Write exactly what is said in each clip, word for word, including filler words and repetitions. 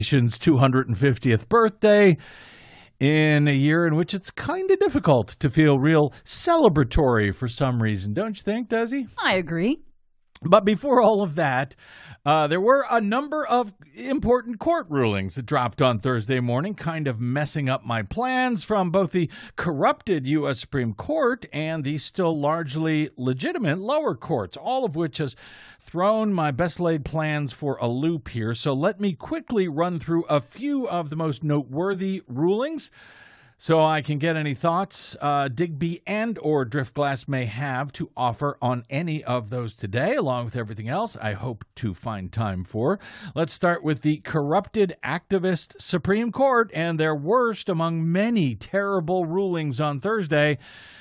nation's two hundred fiftieth birthday in a year in which it's kind of difficult to feel real celebratory for some reason. Don't you think, Desi? I agree. But before all of that, uh, there were a number of important court rulings that dropped on Thursday morning, kind of messing up my plans from both the corrupted U S Supreme Court and the still largely legitimate lower courts, all of which has thrown my best laid plans for a loop here. So let me quickly run through a few of the most noteworthy rulings, so I can get any thoughts uh, Digby and or Driftglass may have to offer on any of those today, along with everything else I hope to find time for. Let's start with the corrupted activist Supreme Court and their worst among many terrible rulings on Thursday,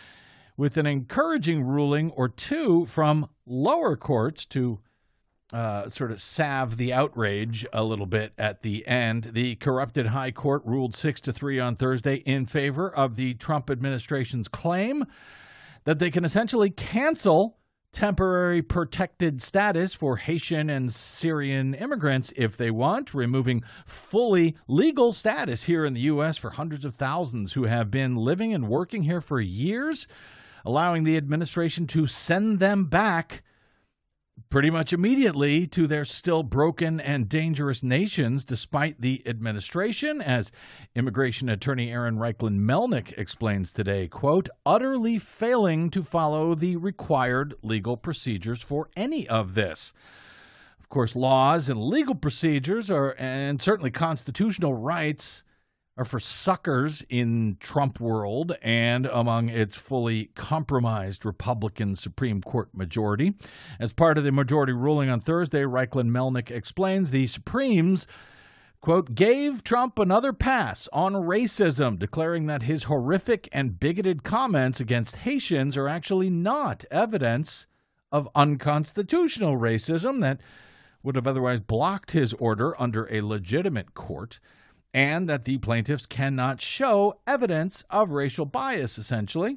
with an encouraging ruling or two from lower courts to Uh, sort of salve the outrage a little bit at the end. The corrupted High Court ruled six to three on Thursday in favor of the Trump administration's claim that they can essentially cancel temporary protected status for Haitian and Syrian immigrants if they want, removing fully legal status here in the U S for hundreds of thousands who have been living and working here for years, allowing the administration to send them back pretty much immediately to their still broken and dangerous nations, despite the administration, as immigration attorney Aaron Reichlin Melnick explains today, quote, utterly failing to follow the required legal procedures for any of this. Of course, laws and legal procedures are, and certainly constitutional rights, are for suckers in Trump world and among its fully compromised Republican Supreme Court majority. As part of the majority ruling on Thursday, Reichlin Melnick explains the Supremes, quote, gave Trump another pass on racism, declaring that his horrific and bigoted comments against Haitians are actually not evidence of unconstitutional racism that would have otherwise blocked his order under a legitimate court, and that the plaintiffs cannot show evidence of racial bias, essentially.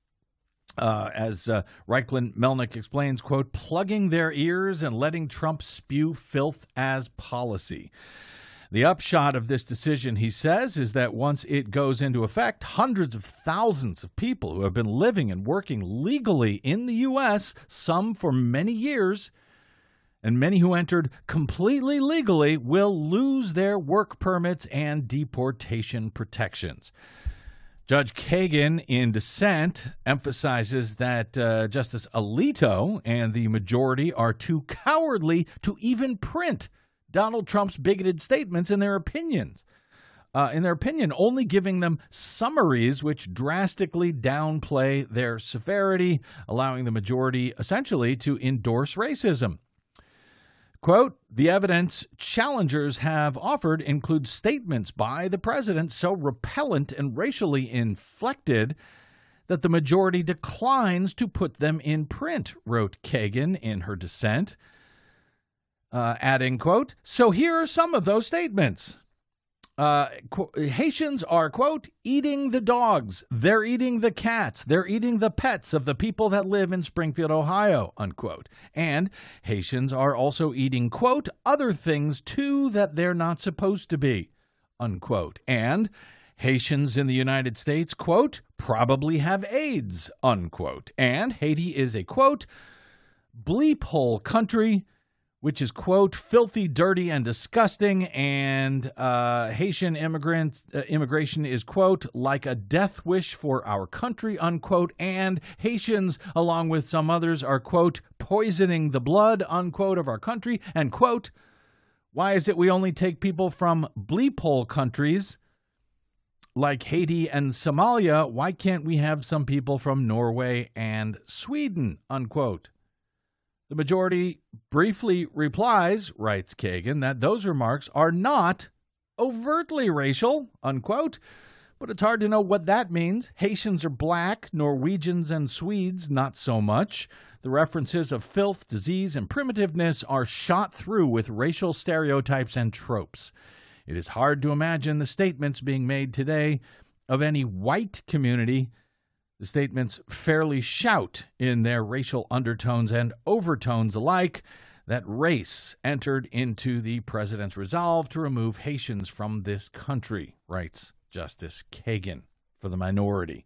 Uh, as uh, Reichlin Melnick explains, quote, plugging their ears and letting Trump spew filth as policy. The upshot of this decision, he says, is that once it goes into effect, hundreds of thousands of people who have been living and working legally in the U S, some for many years, and many who entered completely legally, will lose their work permits and deportation protections. Judge Kagan, in dissent, emphasizes that uh, Justice Alito and the majority are too cowardly to even print Donald Trump's bigoted statements in their opinions. Uh, in their opinion, only giving them summaries which drastically downplay their severity, allowing the majority essentially to endorse racism. Quote, the evidence challengers have offered includes statements by the president so repellent and racially inflected that the majority declines to put them in print, wrote Kagan in her dissent, uh, adding, quote, so here are some of those statements. Uh, qu- Haitians are, quote, eating the dogs, they're eating the cats, they're eating the pets of the people that live in Springfield, Ohio, unquote. And Haitians are also eating, quote, other things too that they're not supposed to be, unquote. And Haitians in the United States, quote, probably have AIDS, unquote. And Haiti is a, quote, bleep hole country, which is, quote, filthy, dirty, and disgusting, and uh, Haitian immigrant, uh, immigration is, quote, like a death wish for our country, unquote, and Haitians, along with some others, are, quote, poisoning the blood, unquote, of our country, and, quote, why is it we only take people from bleep hole countries like Haiti and Somalia? Why can't we have some people from Norway and Sweden, unquote? The majority briefly replies, writes Kagan, that those remarks are not overtly racial, unquote, but it's hard to know what that means. Haitians are black, Norwegians and Swedes not so much. The references of filth, disease, and primitiveness are shot through with racial stereotypes and tropes. It is hard to imagine the statements being made today of any white community. The statements fairly shout in their racial undertones and overtones alike that race entered into the president's resolve to remove Haitians from this country, writes Justice Kagan for the minority.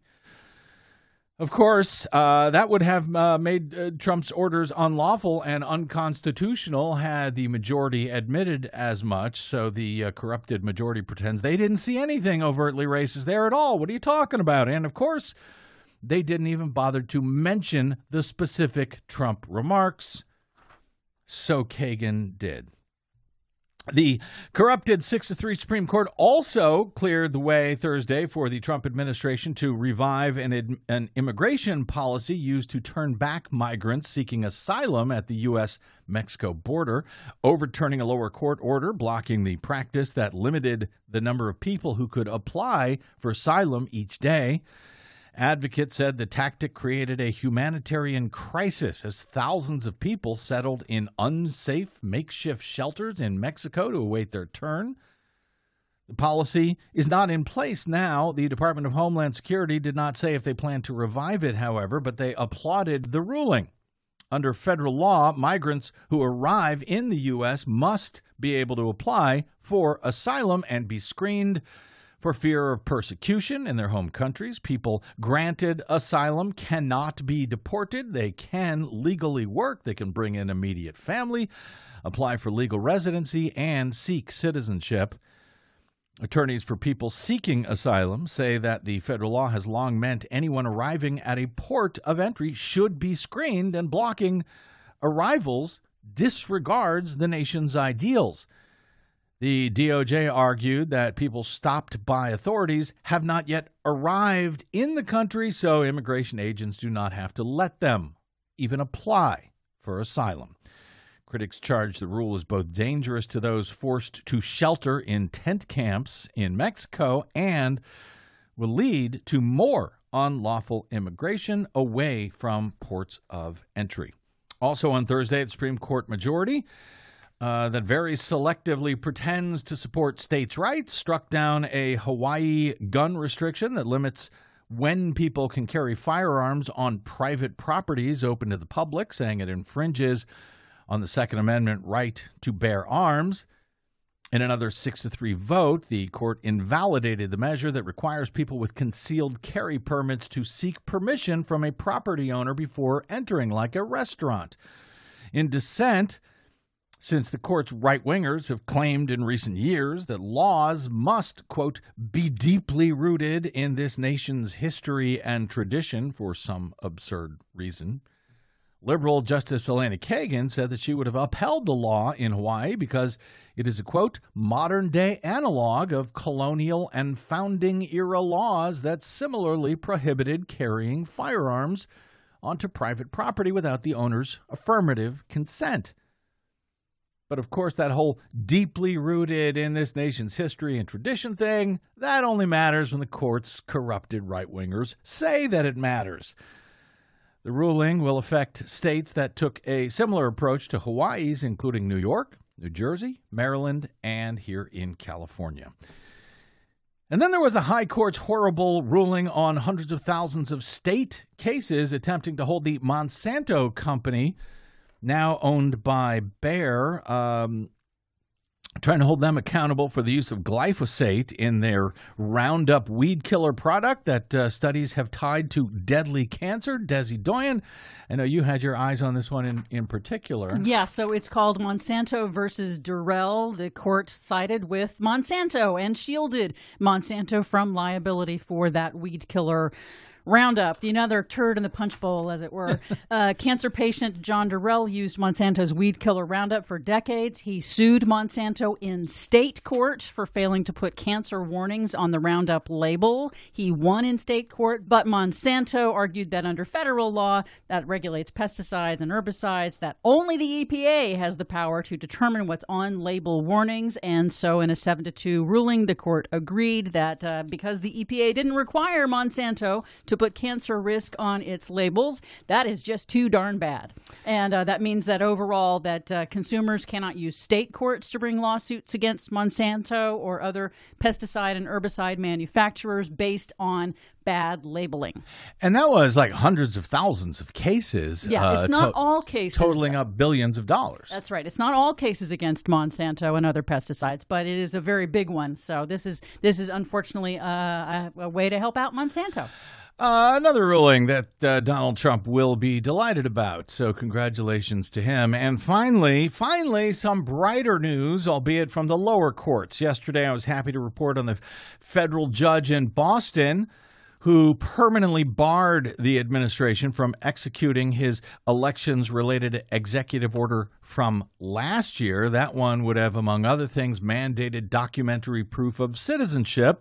Of course, uh, that would have uh, made uh, Trump's orders unlawful and unconstitutional had the majority admitted as much. So the uh, corrupted majority pretends they didn't see anything overtly racist there at all. What are you talking about? And of course, they didn't even bother to mention the specific Trump remarks. So Kagan did. The corrupted six to three Supreme Court also cleared the way Thursday for the Trump administration to revive an, an immigration policy used to turn back migrants seeking asylum at the U S Mexico border, overturning a lower court order blocking the practice that limited the number of people who could apply for asylum each day. Advocates said the tactic created a humanitarian crisis as thousands of people settled in unsafe makeshift shelters in Mexico to await their turn. The policy is not in place now. The Department of Homeland Security did not say if they plan to revive it, however, but they applauded the ruling. Under federal law, migrants who arrive in the U S must be able to apply for asylum and be screened for fear of persecution in their home countries. People granted asylum cannot be deported. They can legally work. They can bring in immediate family, apply for legal residency, and seek citizenship. Attorneys for people seeking asylum say that the federal law has long meant anyone arriving at a port of entry should be screened, and blocking arrivals disregards the nation's ideals. The D O J argued that people stopped by authorities have not yet arrived in the country, so immigration agents do not have to let them even apply for asylum. Critics charge the rule is both dangerous to those forced to shelter in tent camps in Mexico and will lead to more unlawful immigration away from ports of entry. Also on Thursday, the Supreme Court majority Uh, that very selectively pretends to support states' rights, struck down a Hawaii gun restriction that limits when people can carry firearms on private properties open to the public, saying it infringes on the Second Amendment right to bear arms. In another six to three vote, the court invalidated the measure that requires people with concealed carry permits to seek permission from a property owner before entering, like a restaurant. In dissent, since the court's right-wingers have claimed in recent years that laws must, quote, be deeply rooted in this nation's history and tradition for some absurd reason, liberal Justice Elena Kagan said that she would have upheld the law in Hawaii because it is a, quote, modern-day analog of colonial and founding-era laws that similarly prohibited carrying firearms onto private property without the owner's affirmative consent. But of course, that whole deeply rooted in this nation's history and tradition thing, that only matters when the court's corrupted right-wingers say that it matters. The ruling will affect states that took a similar approach to Hawaii's, including New York, New Jersey, Maryland, and here in California. And then there was the High Court's horrible ruling on hundreds of thousands of state cases attempting to hold the Monsanto company, now owned by Bayer, um, trying to hold them accountable for the use of glyphosate in their Roundup weed killer product that uh, studies have tied to deadly cancer. Desi Doyen, I know you had your eyes on this one in, in particular. Yeah, so it's called Monsanto versus Durrell. The court sided with Monsanto and shielded Monsanto from liability for that weed killer Roundup, the another turd in the punch bowl, as it were. uh, cancer patient John Durrell used Monsanto's weed killer Roundup for decades. He sued Monsanto in state court for failing to put cancer warnings on the Roundup label. He won in state court, but Monsanto argued that under federal law that regulates pesticides and herbicides, that only the E P A has the power to determine what's on label warnings. And so in a seven to two ruling, the court agreed that uh, because the E P A didn't require Monsanto to to put cancer risk on its labels. That is just too darn bad. And uh, that means that overall that uh, consumers cannot use state courts to bring lawsuits against Monsanto or other pesticide and herbicide manufacturers based on bad labeling. And that was like hundreds of thousands of cases. Yeah, uh, it's not to- all cases. Totaling up billions of dollars. That's right. It's not all cases against Monsanto and other pesticides, but it is a very big one. So this is this is unfortunately uh, a, a way to help out Monsanto. Uh, another ruling that uh, Donald Trump will be delighted about. So congratulations to him. And finally, finally, some brighter news, albeit from the lower courts. Yesterday, I was happy to report on the federal judge in Boston who permanently barred the administration from executing his elections-related executive order from last year. That one would have, among other things, mandated documentary proof of citizenship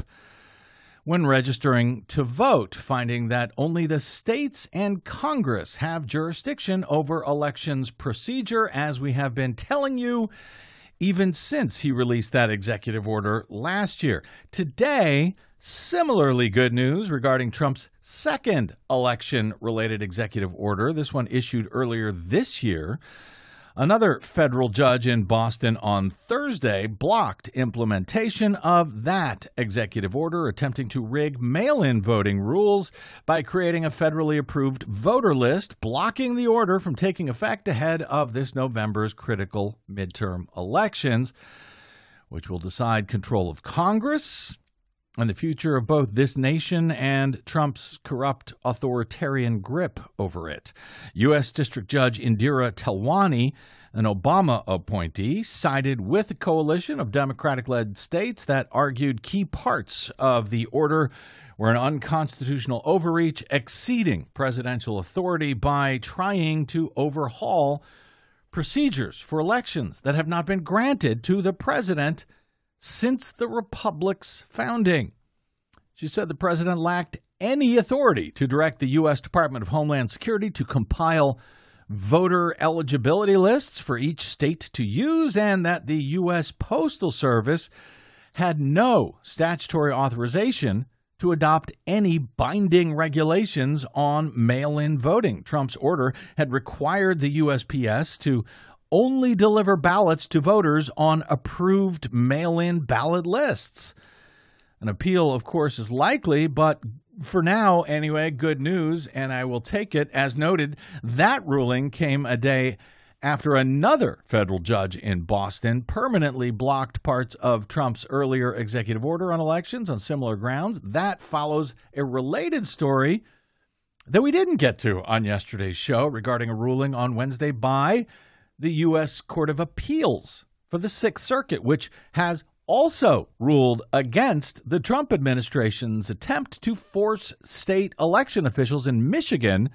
when registering to vote, finding that only the states and Congress have jurisdiction over elections procedure, as we have been telling you even since he released that executive order last year. Today, similarly good news regarding Trump's second election-related executive order, this one issued earlier this year. Another federal judge in Boston on Thursday blocked implementation of that executive order, attempting to rig mail-in voting rules by creating a federally approved voter list, blocking the order from taking effect ahead of this November's critical midterm elections, which will decide control of Congress and the future of both this nation and Trump's corrupt authoritarian grip over it. U S. District Judge Indira Telwani, an Obama appointee, sided with a coalition of Democratic-led states that argued key parts of the order were an unconstitutional overreach exceeding presidential authority by trying to overhaul procedures for elections that have not been granted to the president since the republic's founding. She said the president lacked any authority to direct the U S. Department of Homeland Security to compile voter eligibility lists for each state to use, and that the U S. Postal Service had no statutory authorization to adopt any binding regulations on mail-in voting. Trump's order had required the U S P S to only deliver ballots to voters on approved mail-in ballot lists. An appeal, of course, is likely, but for now, anyway, good news, and I will take it. As noted, that ruling came a day after another federal judge in Boston permanently blocked parts of Trump's earlier executive order on elections on similar grounds. That follows a related story that we didn't get to on yesterday's show regarding a ruling on Wednesday by the U S. Court of Appeals for the Sixth Circuit, which has also ruled against the Trump administration's attempt to force state election officials in Michigan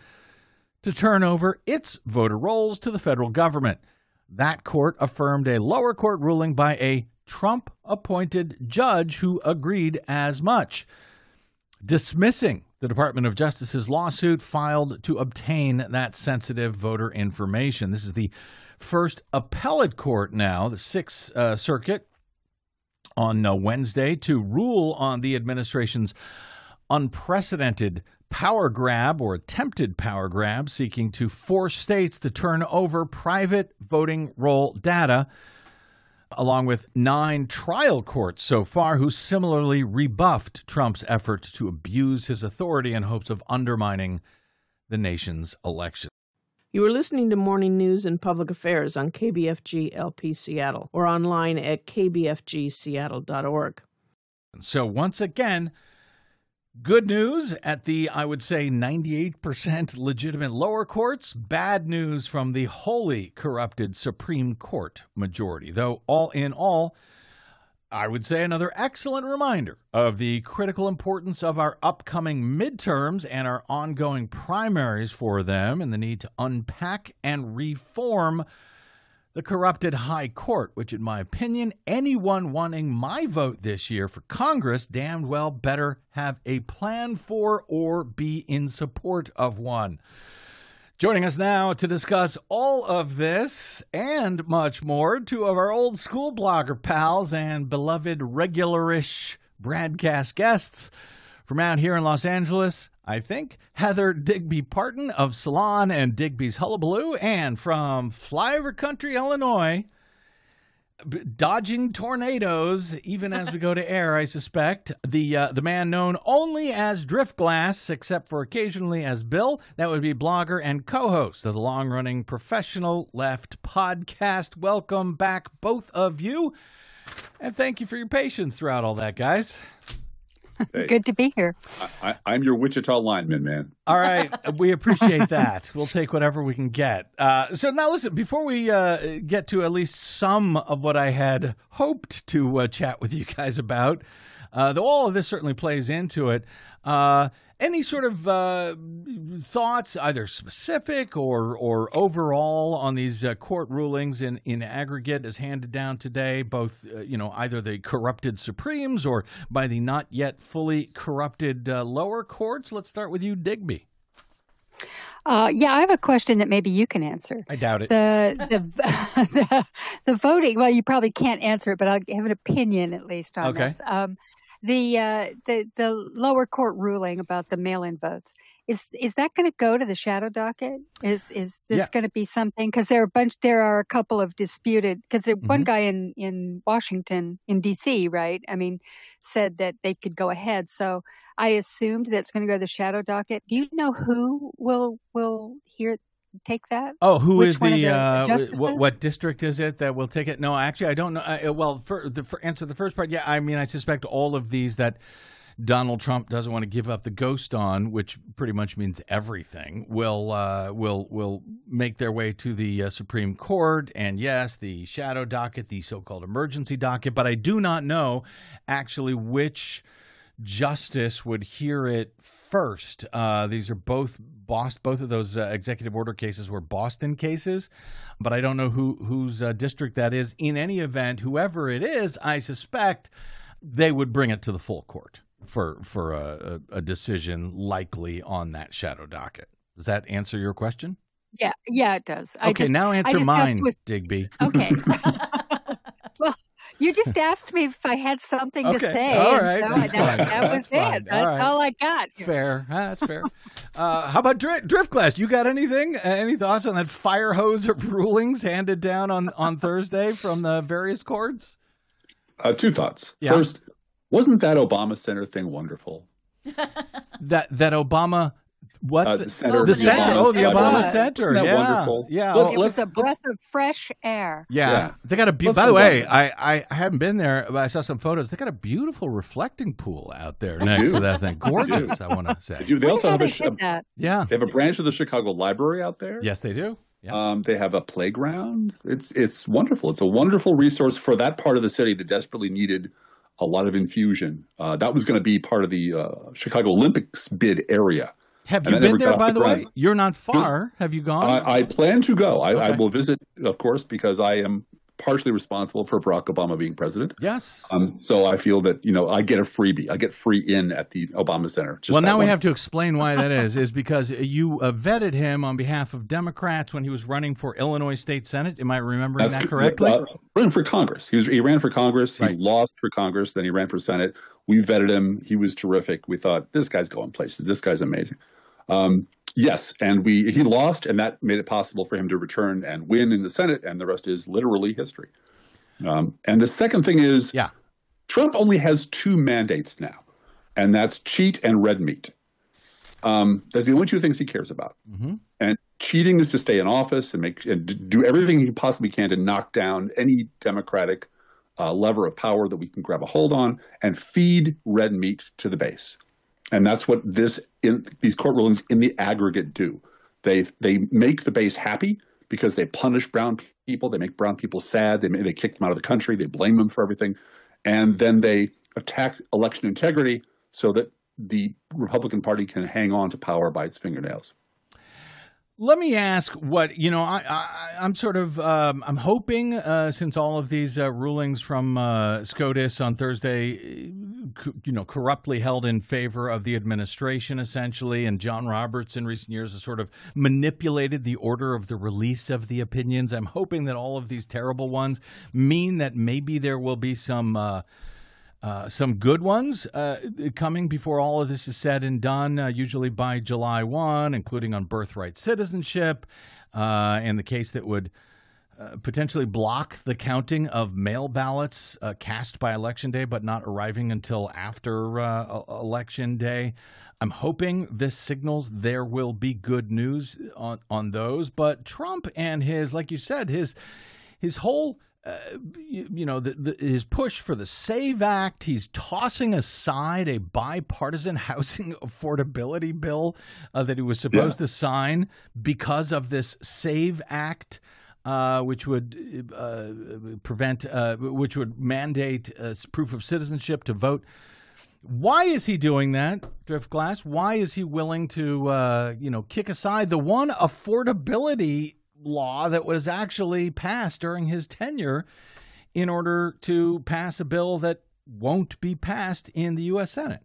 to turn over its voter rolls to the federal government. That court affirmed a lower court ruling by a Trump-appointed judge who agreed as much, dismissing the Department of Justice's lawsuit filed to obtain that sensitive voter information. This is the first appellate court now, the Sixth uh, Circuit, on uh, Wednesday to rule on the administration's unprecedented power grab or attempted power grab seeking to force states to turn over private voting roll data, along with nine trial courts so far who similarly rebuffed Trump's effort to abuse his authority in hopes of undermining the nation's election. You are listening to Morning News and Public Affairs on K B F G L P Seattle or online at k b f g seattle dot org. So once again, good news at the, I would say, ninety-eight percent legitimate lower courts. Bad news from the wholly corrupted Supreme Court majority. Though all in all, I would say another excellent reminder of the critical importance of our upcoming midterms and our ongoing primaries for them, and the need to unpack and reform the corrupted high court, which, in my opinion, anyone wanting my vote this year for Congress damned well better have a plan for or be in support of one. Joining us now to discuss all of this and much more, two of our old school blogger pals and beloved regularish broadcast guests From out here in Los Angeles, I think, Heather Digby Parton of Salon and Digby's Hullabaloo. And from flyover country, Illinois, b- dodging tornadoes, even as we go to air, I suspect, the uh, the man known only as Driftglass, except for occasionally as Bill. That would be blogger and co-host of the long-running Professional Left podcast. Welcome back, both of you. And thank you for your patience throughout all that, guys. Hey, Good to be here. I, I, I'm your Wichita lineman, man. All right. We appreciate that. We'll take whatever we can get. Uh, so now listen, before we uh, get to at least some of what I had hoped to uh, chat with you guys about, uh, though all of this certainly plays into it, uh, any sort of uh, thoughts, either specific or or overall, on these uh, court rulings in, in aggregate as handed down today, both, uh, you know, either the corrupted Supremes or by the not yet fully corrupted uh, lower courts? Let's start with you, Digby. Uh, yeah, I have a question that maybe you can answer. I doubt it. The the the, the voting. Well, you probably can't answer it, but I'll have an opinion at least on Okay. this. Um, the uh, the the lower court ruling about the mail-in votes, is is that going to go to the shadow docket? Is is this Yeah. going to be something? Because there are a bunch. There are a couple of disputed. Because one Mhm. guy in in Washington, in D C, right? I mean, said that they could go ahead. So I assumed that's going to go to the shadow docket. Do you know who will will hear take that? Oh, who Which is one of the, the uh, justices? what, what district is it that will take it? No, actually, I don't know. Uh, well, for the for answer the first part, yeah, I mean, I suspect all of these that Donald Trump doesn't want to give up the ghost on, which pretty much means everything, will uh, will will make their way to the uh, Supreme Court, and yes, the shadow docket, the so-called emergency docket. But I do not know actually which justice would hear it first. Uh, these are both Boston, both of those uh, executive order cases were Boston cases, but I don't know who whose uh, district that is. In any event, whoever it is, I suspect they would bring it to the full court for for a, a, a decision likely on that shadow docket. Does that answer your question? Yeah, yeah, it does. I Okay, just, now I answer just have mine, to- Digby. Okay. Well, you just asked me if I had something to Okay. say. All and right. so That's that, fine. that was That's fine. it. All That's right. all I got. Fair. Ah, that's fair. Uh, how about Drift, Driftglass? You got anything? Uh, any thoughts on that fire hose of rulings handed down on, on Thursday from the various courts? Uh, two thoughts. Yeah. First, wasn't that Obama Center thing wonderful? That that Obama what Uh, the, the center, the Obama center? Center. Oh, the It Obama was. Center. Isn't that yeah. wonderful? Yeah. Well, It let's- was a breath let's- of fresh air. Yeah. Yeah. They got a be- Let's by the move way, on. I, I haven't been there, but I saw some photos. They got a beautiful reflecting pool out there next do. to that thing. Gorgeous, I want to say. They do. They Wonder also how have they a, sh- did that. Yeah. they have a branch of the Chicago Library out there. Yes, they do. Yeah. Um, they have a playground. It's it's wonderful. It's a wonderful resource for that part of the city that desperately needed a lot of infusion. Uh, that was going to be part of the uh, Chicago Olympics bid area. Have and you I been never there, got by off the the way? ground. You're not far. Have you gone? I, I plan to go. I, I Okay. will visit, of course, because I am partially responsible for Barack Obama being president. Yes. Um, so I feel that, you know, I get a freebie. I get free in at the Obama Center. Just Well, that now we one. have to explain why that is, is because you uh, vetted him on behalf of Democrats when he was running for Illinois State Senate. Am I remembering That's that correctly? Uh, ran for Congress. He was he ran for Congress. He Right. lost for Congress. Then he ran for Senate. We vetted him. He was terrific. We thought, this guy's going places. This guy's amazing. Um, yes, and we he lost, and that made it possible for him to return and win in the Senate, and the rest is literally history. Um, and the second thing is, Yeah. Trump only has two mandates now, and that's cheat and red meat. Um, that's the only two things he cares about. Mm-hmm. And cheating is to stay in office and make and do everything he possibly can to knock down any Democratic uh, lever of power that we can grab a hold on, and feed red meat to the base. And that's what this in, these court rulings in the aggregate do. They they make the base happy because they punish brown people, they make brown people sad, they they kick them out of the country, they blame them for everything, and then they attack election integrity so that the Republican Party can hang on to power by its fingernails. Let me ask what, you know, I, I, I'm sort of, um, I'm hoping uh, since all of these uh, rulings from uh, SCOTUS on Thursday, uh, you know, corruptly held in favor of the administration, essentially, and John Roberts in recent years has sort of manipulated the order of the release of the opinions. I'm hoping that all of these terrible ones mean that maybe there will be some uh, Uh, some good ones uh, coming before all of this is said and done, uh, usually by July first, including on birthright citizenship, uh, and the case that would uh, potentially block the counting of mail ballots uh, cast by Election Day, but not arriving until after uh, Election Day. I'm hoping this signals there will be good news on, on those. But Trump and his, like you said, his his whole... Uh, you, you know, the, the, his push for the SAVE Act, he's tossing aside a bipartisan housing affordability bill uh, that he was supposed yeah. to sign because of this SAVE Act, uh, which would uh, prevent, uh, which would mandate uh, proof of citizenship to vote. Why is he doing that, Driftglass? Why is he willing to, uh, you know, kick aside the one affordability law that was actually passed during his tenure in order to pass a bill that won't be passed in the U S Senate?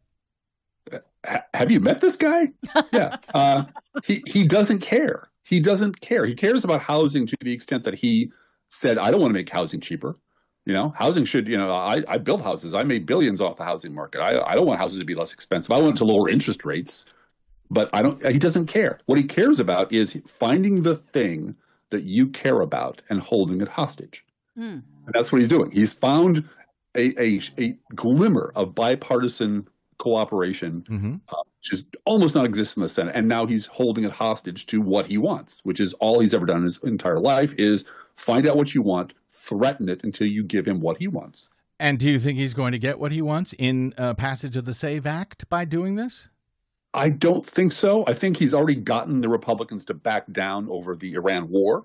Uh, have you met this guy? Yeah. Uh, he, he doesn't care. He doesn't care. He cares about housing to the extent that he said, I don't want to make housing cheaper. You know, housing should, you know, I, I built houses. I made billions off the housing market. I, I don't want houses to be less expensive. I want to lower interest rates, but I don't, he doesn't care. What he cares about is finding the thing that you care about and holding it hostage. Mm. And that's what he's doing. He's found a, a, a glimmer of bipartisan cooperation, mm-hmm. uh, which is almost not exists in the Senate. And now he's holding it hostage to what he wants, which is all he's ever done in his entire life is find out what you want, threaten it until you give him what he wants. And do you think he's going to get what he wants in uh, passage of the SAVE Act by doing this? I don't think so. I think he's already gotten the Republicans to back down over the Iran war.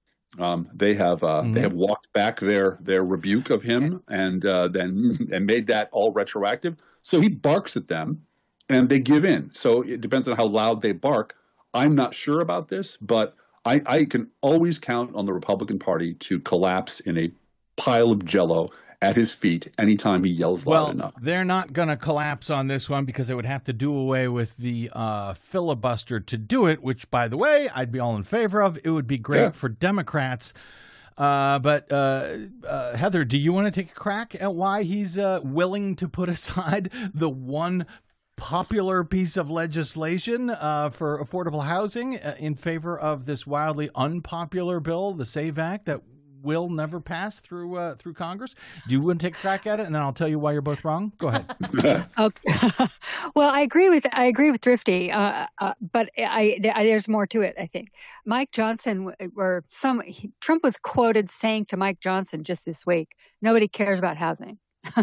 Um, they have uh, mm-hmm. they have walked back their their rebuke of him and uh, then and made that all retroactive. So he barks at them, and they give in. So it depends on how loud they bark. I'm not sure about this, but I, I can always count on the Republican Party to collapse in a pile of Jell-O at his feet anytime he yells loud well, enough. They're not going to collapse on this one because they would have to do away with the uh, filibuster to do it, which, by the way, I'd be all in favor of. It would be great yeah. for Democrats. Uh, but, uh, uh, Heather, do you want to take a crack at why he's uh, willing to put aside the one popular piece of legislation uh, for affordable housing uh, in favor of this wildly unpopular bill, the SAVE Act, that will never pass through uh, through Congress? Do you want to take a crack at it, and then I'll tell you why you're both wrong? Go ahead. Okay. Well, I agree with I agree with Drifty, uh, uh, but I, I, there's more to it. I think Mike Johnson, or some he, Trump was quoted saying to Mike Johnson just this week, "Nobody cares about housing."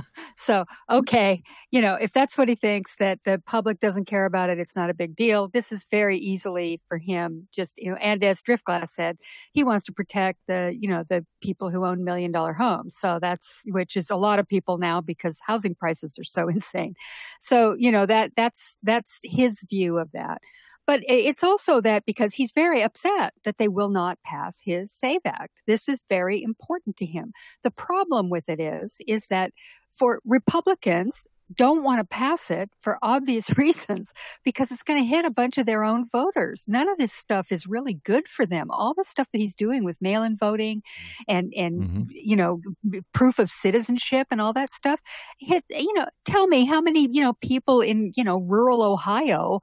So, okay, you know, if that's what he thinks, that the public doesn't care about it, it's not a big deal. This is very easily for him, just, you know, and as Driftglass said, he wants to protect the, you know, the people who own million dollar homes. So that's, which is a lot of people now because housing prices are so insane. So, you know, that that's, that's his view of that. But it's also that because he's very upset that they will not pass his SAVE Act. This is very important to him. The problem with it is, is that for Republicans don't want to pass it for obvious reasons because it's going to hit a bunch of their own voters. None of this stuff is really good for them. All the stuff that he's doing with mail-in voting and, and mm-hmm. you know, proof of citizenship and all that stuff. Hit, you know, tell me how many, you know, people in, you know, rural Ohio,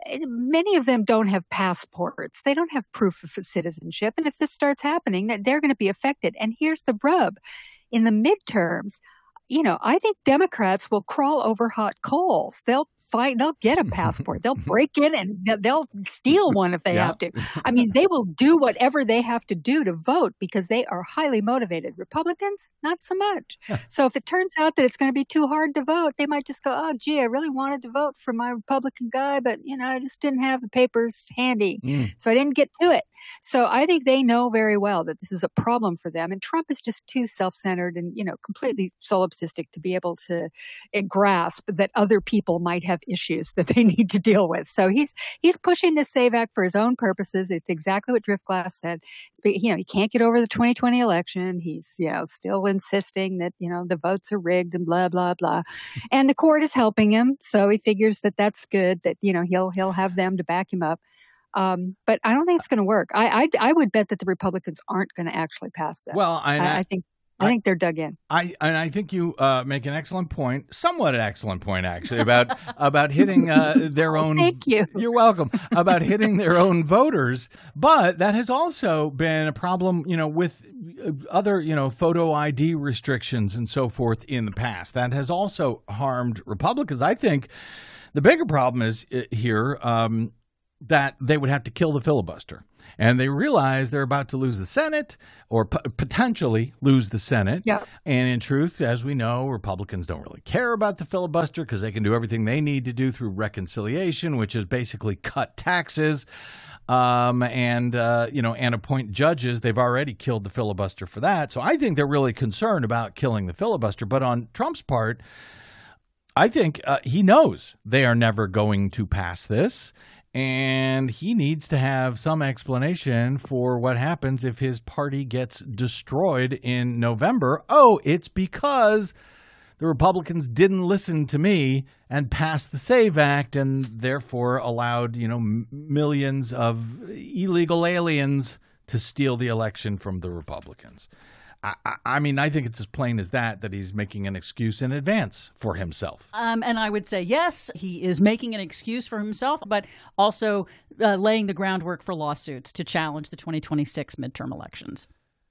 many of them don't have passports. They don't have proof of citizenship. And if this starts happening, that they're going to be affected. And here's the rub. In the midterms, you know, I think Democrats will crawl over hot coals. They'll find, they'll get a passport. They'll break in and they'll steal one if they yeah. have to. I mean, they will do whatever they have to do to vote because they are highly motivated. Republicans, not so much. So if it turns out that it's going to be too hard to vote, they might just go, oh, gee, I really wanted to vote for my Republican guy, but, you know, I just didn't have the papers handy. Mm. So I didn't get to it. So I think they know very well that this is a problem for them. And Trump is just too self-centered and, you know, completely solipsistic to be able to uh, grasp that other people might have issues that they need to deal with. So he's he's pushing the SAVE Act for his own purposes. It's exactly what Driftglass said. It's, you know, he can't get over the twenty twenty election. He's, you know, still insisting that, you know, the votes are rigged and blah, blah, blah. And the court is helping him. So he figures that that's good, that, you know, he'll he'll have them to back him up. Um, but I don't think it's going to work. I, I I would bet that the Republicans aren't going to actually pass this. Well, I, I, I think. I think they're dug in. I and I think you uh, make an excellent point, somewhat an excellent point actually, about about hitting uh, their own. Thank you. You're welcome. About hitting their own voters, but that has also been a problem, you know, with other, you know, photo I D restrictions and so forth in the past. That has also harmed Republicans. I think the bigger problem is here um, that they would have to kill the filibuster. And they realize they're about to lose the Senate or p- potentially lose the Senate. Yep. And in truth, as we know, Republicans don't really care about the filibuster because they can do everything they need to do through reconciliation, which is basically cut taxes um, and, uh, you know, and appoint judges. They've already killed the filibuster for that. So I think they're really concerned about killing the filibuster. But on Trump's part, I think uh, he knows they are never going to pass this. And he needs to have some explanation for what happens if his party gets destroyed in November. Oh, it's because the Republicans didn't listen to me and passed the SAVE Act and therefore allowed, you know, m- millions of illegal aliens to steal the election from the Republicans. I, I mean, I think it's as plain as that, that he's making an excuse in advance for himself. Um, and I would say, yes, he is making an excuse for himself, but also uh, laying the groundwork for lawsuits to challenge the twenty twenty-six midterm elections.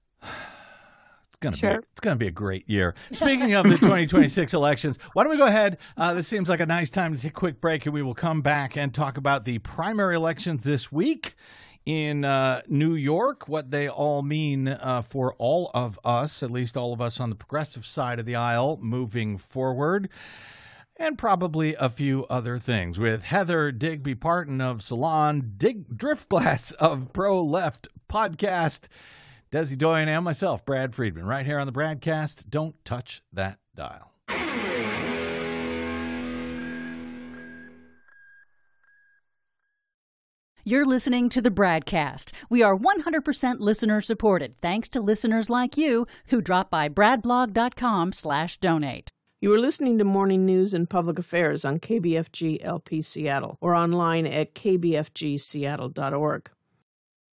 It's gonna Sure. be it's gonna be a great year. Speaking of the twenty twenty-six elections, why don't we go ahead? Uh, this seems like a nice time to take a quick break, and we will come back and talk about the primary elections this week in uh, New York, what they all mean uh, for all of us, at least all of us on the progressive side of the aisle, moving forward, and probably a few other things. With Heather Digby Parton of Salon, Dig Driftglass of Pro Left Podcast, Desi Doyen, and myself, Brad Friedman, right here on the Bradcast. Don't touch that dial. You're listening to the Bradcast. We are one hundred percent listener supported, thanks to listeners like you who drop by bradblog.com slash donate. You are listening to Morning News and Public Affairs on K B F G L P Seattle or online at k b f g seattle dot org.